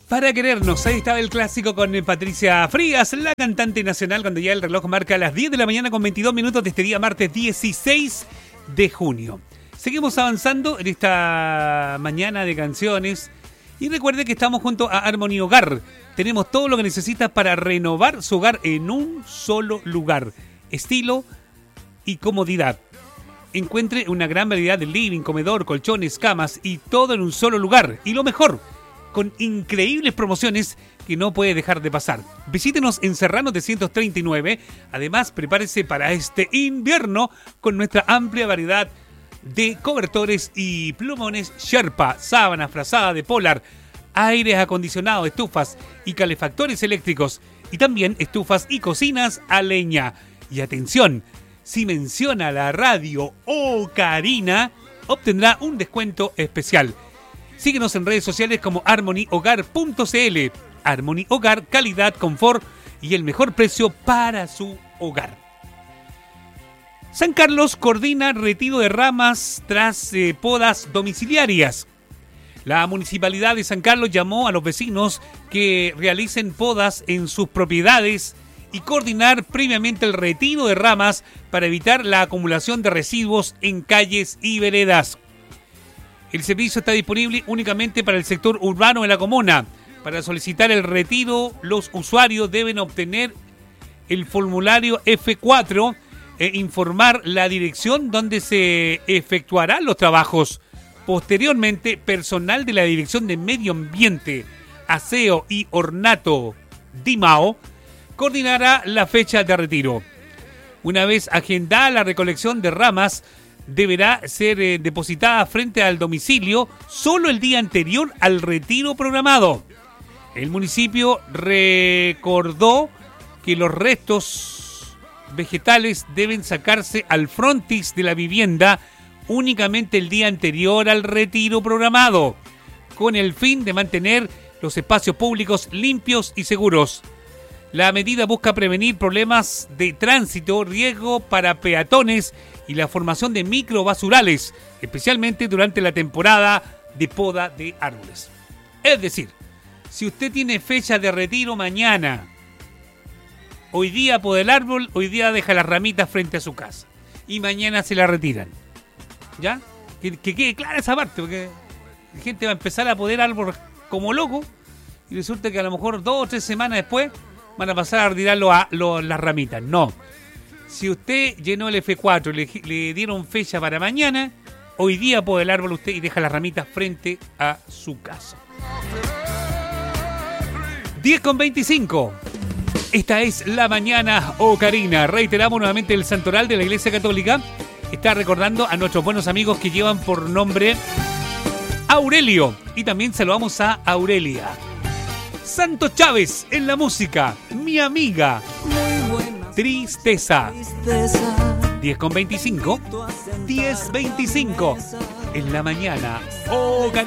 Para querernos, ahí estaba el clásico con Patricia Frías, la cantante nacional, cuando ya el reloj marca las 10 de la mañana con 22 minutos de este día martes 16 de junio. Seguimos avanzando en esta mañana de canciones y recuerde que estamos junto a Harmony Hogar. Tenemos todo lo que necesitas para renovar su hogar en un solo lugar. Estilo y comodidad. Encuentre una gran variedad de living, comedor, colchones, camas y todo en un solo lugar. Y lo mejor, con increíbles promociones que no puede dejar de pasar. Visítenos en Serrano 339. Además, prepárese para este invierno con nuestra amplia variedad de cobertores y plumones Sherpa, sábanas, frazada de polar, aires acondicionados, estufas y calefactores eléctricos. Y también estufas y cocinas a leña. Y atención, si menciona la radio Ocarina, obtendrá un descuento especial. Síguenos en redes sociales como harmonyhogar.cl. Harmony Hogar, calidad, confort y el mejor precio para su hogar. San Carlos coordina retiro de ramas tras podas domiciliarias. La Municipalidad de San Carlos llamó a los vecinos que realicen podas en sus propiedades y coordinar previamente el retiro de ramas para evitar la acumulación de residuos en calles y veredas. El servicio está disponible únicamente para el sector urbano de la comuna. Para solicitar el retiro, los usuarios deben obtener el formulario F4 e informar la dirección donde se efectuarán los trabajos. Posteriormente, personal de la Dirección de Medio Ambiente, Aseo y Ornato, DIMAO, coordinará la fecha de retiro. Una vez agendada la recolección de ramas, deberá ser depositada frente al domicilio solo el día anterior al retiro programado. El municipio recordó que los restos vegetales deben sacarse al frontis de la vivienda únicamente el día anterior al retiro programado, con el fin de mantener los espacios públicos limpios y seguros. La medida busca prevenir problemas de tránsito, riesgo para peatones y la formación de microbasurales, especialmente durante la temporada de poda de árboles. Es decir, si usted tiene fecha de retiro mañana, hoy día poda el árbol, hoy día deja las ramitas frente a su casa y mañana se la retiran. ¿Ya? Que quede clara esa parte, porque la gente va a empezar a podar árbol como loco y resulta que a lo mejor 2 o 3 semanas después van a pasar a retirar las ramitas. No. Si usted llenó el F4 y le dieron fecha para mañana, hoy día poda el árbol usted y deja las ramitas frente a su casa. 10:25. Esta es la mañana Ocarina. Reiteramos nuevamente el santoral de la Iglesia Católica. Está recordando a nuestros buenos amigos que llevan por nombre Aurelio. Y también saludamos a Aurelia. Santo Chávez en la música. Mi amiga. Tristeza. 10:25. 10:25. En la mañana Ocarina.